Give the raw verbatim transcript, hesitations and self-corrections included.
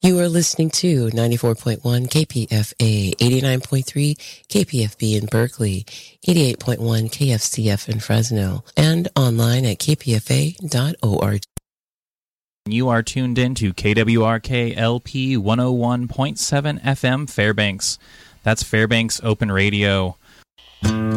You are listening to ninety-four point one K P F A, eighty-nine point three K P F B in Berkeley, eighty-eight point one K F C F in Fresno, and online at k p f a dot org. You are tuned in to K W R K L P one oh one point seven F M Fairbanks. That's Fairbanks Open Radio.